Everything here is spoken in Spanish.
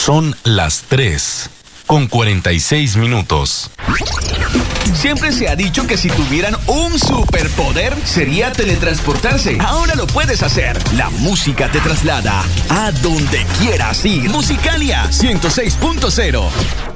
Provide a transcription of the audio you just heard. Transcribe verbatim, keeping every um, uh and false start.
Son las tres con cuarenta y seis minutos. Siempre se ha dicho que si tuvieran un superpoder sería teletransportarse. Ahora lo puedes hacer. La música te traslada a donde quieras ir. Musicalia ciento seis punto cero.